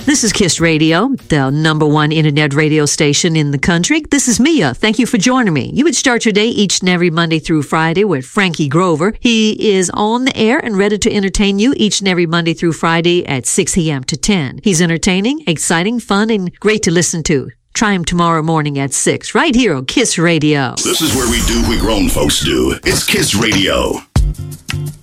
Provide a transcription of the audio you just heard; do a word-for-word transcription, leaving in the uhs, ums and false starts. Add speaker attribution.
Speaker 1: This is KISS Radio, the number one internet radio station in the country. This is Mia. Thank you for joining me. You would start your day each and every Monday through Friday with Frankie Grover. He is on the air and ready to entertain you each and every Monday through Friday at six a.m. to ten. He's entertaining, exciting, fun, and great to listen to. Try him tomorrow morning at six, right here on KISS Radio.
Speaker 2: This is where we do what grown folks do. It's KISS Radio.